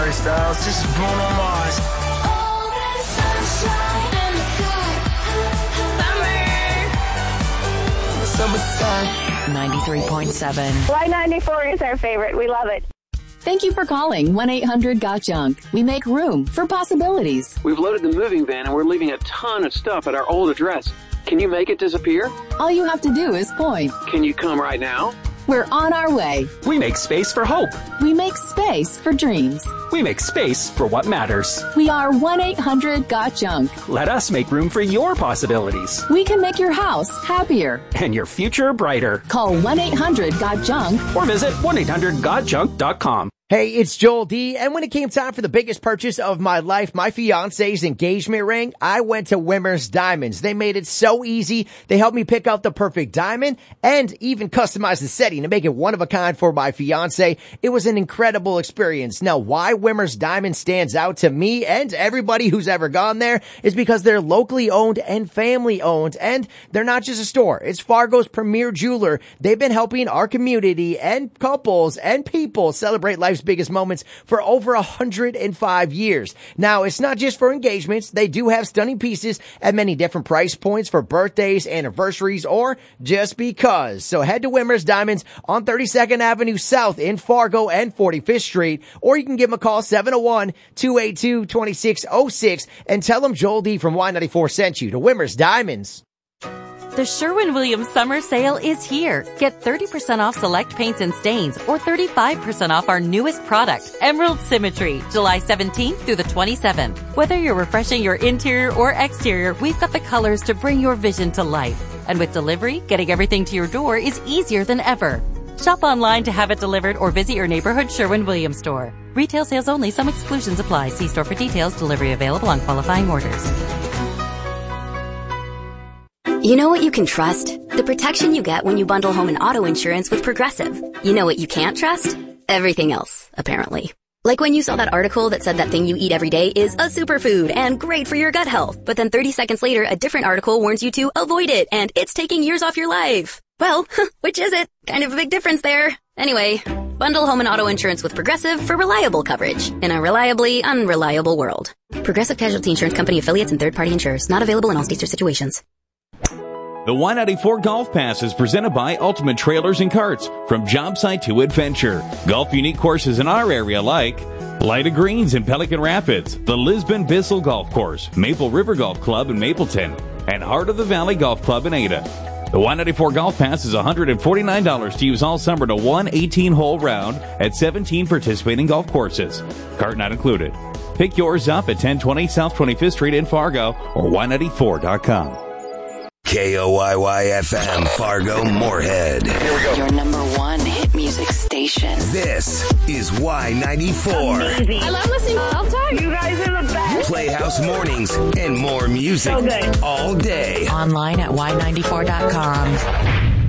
Styles, this is Bruno Mars. All that sunshine in the sky. Summertime. 93.7. Y94 is our favorite. We love it. Thank you for calling 1-800-GOT-JUNK. We make room for possibilities. We've loaded the moving van and we're leaving a ton of stuff at our old address. Can you make it disappear? All you have to do is point. Can you come right now? We're on our way. We make space for hope. We make space for dreams. We make space for what matters. We are 1-800-GOT-JUNK. Let us make room for your possibilities. We can make your house happier. And your future brighter. Call 1-800-GOT-JUNK. Or visit 1-800-GOTJUNK.com. Hey, it's Joel D, and when it came time for the biggest purchase of my life, my fiance's engagement ring, I went to Wimmer's Diamonds. They made it so easy. They helped me pick out the perfect diamond and even customize the setting to make it one of a kind for my fiance. It was an incredible experience. Now, why Wimmer's Diamonds stands out to me and everybody who's ever gone there is because they're locally owned and family owned, and they're not just a store. It's Fargo's premier jeweler. They've been helping our community and couples and people celebrate life's biggest moments for over 105 years. Now, it's not just for engagements. They do have stunning pieces at many different price points for birthdays, anniversaries, or just because. So head to Wimmer's Diamonds on 32nd Avenue South in Fargo and 45th Street, or you can give them a call 701-282-2606 and tell them Joel D from Y94 sent you to Wimmer's Diamonds. The Sherwin-Williams summer sale is here. Get 30% off select paints and stains or 35% off our newest product, Emerald Symmetry, July 17th through the 27th. Whether you're refreshing your interior or exterior, we've got the colors to bring your vision to life. And with delivery, getting everything to your door is easier than ever. Shop online to have it delivered or visit your neighborhood Sherwin-Williams store. Retail sales only. Some exclusions apply. See store for details. Delivery available on qualifying orders. You know what you can trust? The protection you get when you bundle home and auto insurance with Progressive. You know what you can't trust? Everything else, apparently. Like when you saw that article that said that thing you eat every day is a superfood and great for your gut health, but then 30 seconds later, a different article warns you to avoid it and it's taking years off your life. Well, which is it? Kind of a big difference there. Anyway, bundle home and auto insurance with Progressive for reliable coverage in a reliably unreliable world. Progressive Casualty Insurance Company affiliates and third-party insurers. Not available in all states or situations. The Y94 Golf Pass is presented by Ultimate Trailers and Carts. From job site to adventure. Golf unique courses in our area like Light of Greens in Pelican Rapids, the Lisbon Bissell Golf Course, Maple River Golf Club in Mapleton, and Heart of the Valley Golf Club in Ada. The Y94 Golf Pass is $149 to use all summer to one 18-hole round at 17 participating golf courses. Cart not included. Pick yours up at 1020 South 25th Street in Fargo or Y94.com. KOYY-FM, Fargo, Moorhead. Here we go. Your number one hit music station. This is Y94. Amazing. I love listening all the time. You guys are the best. Playhouse Mornings and more music. So good. All day. Online at Y94.com.